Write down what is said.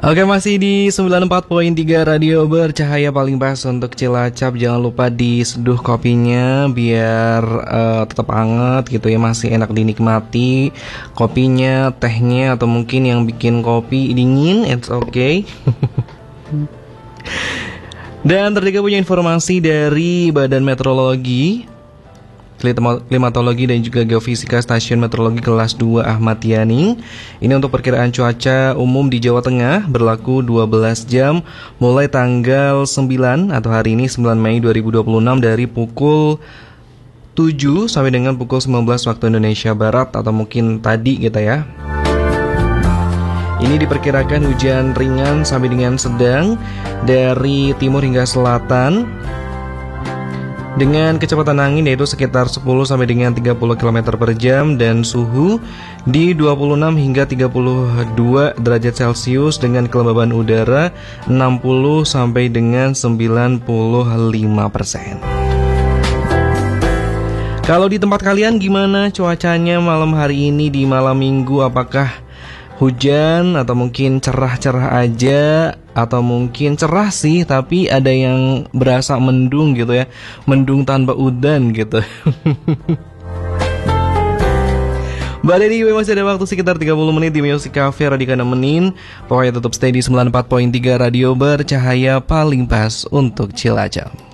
Oke, masih di 94.3 Radio Bercahaya paling pas untuk Cilacap. Jangan lupa diseduh kopinya biar tetap hangat gitu ya, masih enak dinikmati. Kopinya, tehnya, atau mungkin yang bikin kopi dingin, it's okay. Dan terdekat punya informasi dari Badan Meteorologi, Klimatologi dan juga Geofisika Stasiun Meteorologi Kelas 2 Ahmad Yani. Ini untuk perkiraan cuaca umum di Jawa Tengah berlaku 12 jam mulai tanggal 9 atau hari ini 9 Mei 2026 dari pukul 7 sampai dengan pukul 19 waktu Indonesia Barat atau mungkin tadi gitu ya. Ini diperkirakan hujan ringan sampai dengan sedang dari timur hingga selatan dengan kecepatan angin yaitu sekitar 10 sampai dengan 30 km per jam dan suhu di 26 hingga 32 derajat Celcius dengan kelembaban udara 60 sampai dengan 95%. Kalau di tempat kalian gimana cuacanya malam hari ini di malam minggu? Apakah hujan atau mungkin cerah-cerah aja, atau mungkin cerah sih tapi ada yang berasa mendung gitu ya, mendung tanpa udan gitu. Mbak Dedi, masih ada waktu sekitar 30 menit di Music Cafe Radika nemenin. Pokoknya tetap stay di 94.3 Radio Bercahaya paling pas untuk Cilacap.